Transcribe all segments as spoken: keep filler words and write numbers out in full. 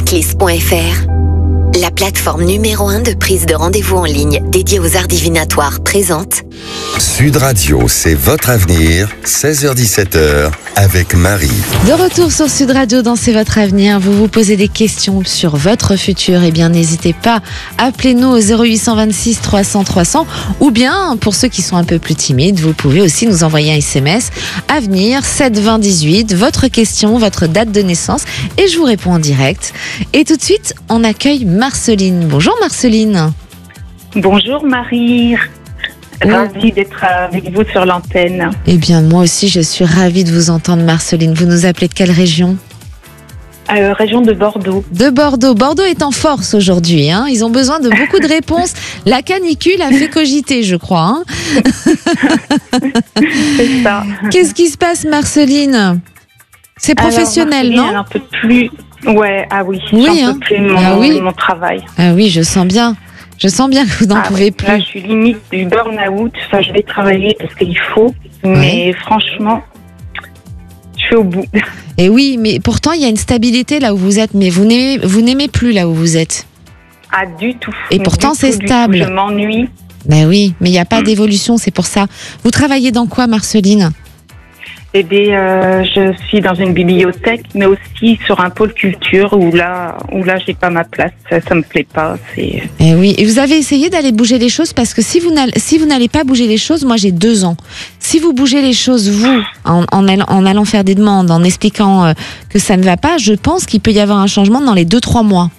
checklist point f r, la plateforme numéro un de prise de rendez-vous en ligne dédiée aux arts divinatoires présente Sud Radio, c'est votre avenir, seize heures dix-sept heures, avec Marie. De retour sur Sud Radio dans C'est votre avenir, vous vous posez des questions sur votre futur, eh bien n'hésitez pas, appelez-nous au zéro huit cent vingt-six trois cents trois cents, ou bien pour ceux qui sont un peu plus timides, vous pouvez aussi nous envoyer un S M S avenir sept vingt dix-huit, votre question, votre date de naissance, et je vous réponds en direct. Et tout de suite, on accueille Marceline. Bonjour Marceline. Bonjour Marie. Ravie d'être avec vous sur l'antenne. Eh bien, moi aussi, je suis ravie de vous entendre, Marceline. Vous nous appelez de quelle région ? Euh, région de Bordeaux. De Bordeaux. Bordeaux est en force aujourd'hui. Hein. Ils ont besoin de beaucoup de réponses. La canicule a fait cogiter, je crois. Hein. C'est ça. Qu'est-ce qui se passe, Marceline ? C'est professionnel, Alors, Marceline, non ? elle en peut plus. Ouais, ah oui. Oui, j'en hein. peux plus mon, Ah oui. mon travail. Ah oui, je sens bien. Je sens bien que vous n'en Ah pouvez ouais. plus. Là, je suis limite du burn-out. Enfin, je vais travailler parce qu'il faut. Mais franchement, je suis au bout. Et oui, mais pourtant, il y a une stabilité là où vous êtes. Mais vous n'aimez, vous n'aimez plus là où vous êtes. Ah, du tout. Et Mais pourtant, du c'est tout, du stable. tout. Je m'ennuie. Ben oui, mais il n'y a pas Mm. d'évolution, c'est pour ça. Vous travaillez dans quoi, Marceline ? Eh bien, euh, je suis dans une bibliothèque, mais aussi sur un pôle culture où là, où là, j'ai pas ma place. Ça, ça me plaît pas. C'est. Eh oui, et vous avez essayé d'aller bouger les choses parce que si vous n'allez, si vous n'allez pas bouger les choses, moi j'ai deux ans. Si vous bougez les choses, vous, en, en, allant, en allant faire des demandes, en expliquant euh, que ça ne va pas, je pense qu'il peut y avoir un changement dans les deux, trois mois.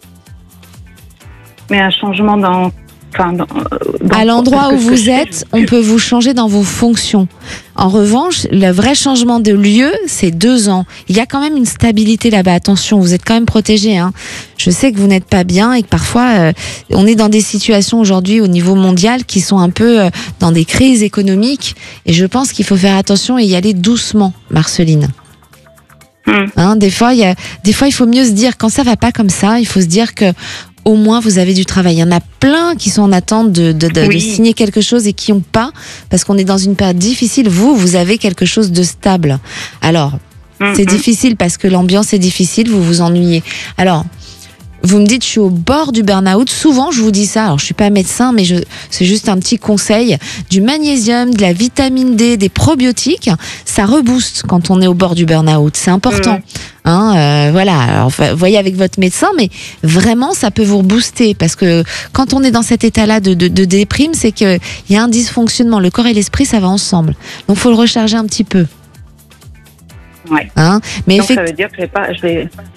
Mais un changement dans. Enfin, dans, dans À l'endroit où parce que vous ce que je êtes, fais, on peut vous changer dans vos fonctions. En revanche, le vrai changement de lieu, c'est deux ans. Il y a quand même une stabilité là-bas. Attention, vous êtes quand même protégés. Hein. Je sais que vous n'êtes pas bien et que parfois, euh, on est dans des situations aujourd'hui au niveau mondial qui sont un peu euh, dans des crises économiques. Et je pense qu'il faut faire attention et y aller doucement, Marceline. Hum. Hein, des fois, il y a, des fois, il faut mieux se dire quand ça va pas comme ça, il faut se dire que au moins vous avez du travail. Il y en a plein qui sont en attente de, de, de, Oui. de signer quelque chose et qui n'ont pas, parce qu'on est dans une période difficile. Vous, vous avez quelque chose de stable. Alors, Hum, c'est hum. difficile parce que l'ambiance est difficile, vous vous ennuyez. Alors, vous me dites, je suis au bord du burn-out. Souvent, je vous dis ça. Alors, je suis pas médecin, mais je, c'est juste un petit conseil. Du magnésium, de la vitamine D, des probiotiques, ça rebooste quand on est au bord du burn-out. C'est important. Mmh. Hein, euh, voilà. Alors, vous voyez avec votre médecin, mais vraiment, ça peut vous rebooster parce que quand on est dans cet état-là de, de, de déprime, c'est qu'il y a un dysfonctionnement. Le corps et l'esprit, ça va ensemble. Donc, faut le recharger un petit peu. Ouais. Hein, mais Donc, ça effectivement. veut dire que je vais pas, je vais,